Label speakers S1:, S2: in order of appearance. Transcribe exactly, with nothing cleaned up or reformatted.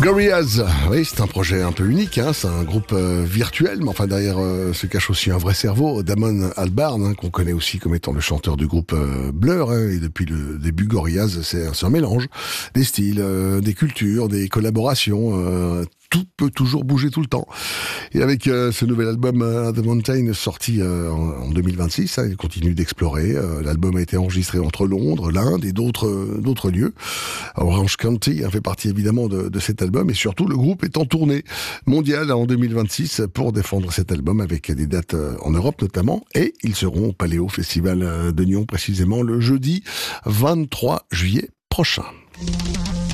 S1: Gorillaz, oui, c'est un projet un peu unique, hein, c'est un groupe euh, virtuel, mais enfin derrière euh, se cache aussi un vrai cerveau, Damon Albarn, hein, qu'on connaît aussi comme étant le chanteur du groupe euh, Blur, hein, et depuis le début Gorillaz, c'est, c'est un mélange des styles, euh, des cultures, des collaborations, euh, tout peut toujours bouger tout le temps. Et avec euh, ce nouvel album euh, The Mountain sorti euh, en, en deux mille vingt-six, hein, il continue d'explorer. Euh, l'album a été enregistré entre Londres, l'Inde et d'autres euh, d'autres lieux. Orange County hein, fait partie évidemment de, de cet album, et surtout le groupe est en tournée mondiale en deux mille vingt-six pour défendre cet album avec des dates euh, en Europe notamment, et ils seront au Paléo Festival euh, de Nyon précisément le jeudi vingt-trois juillet prochain.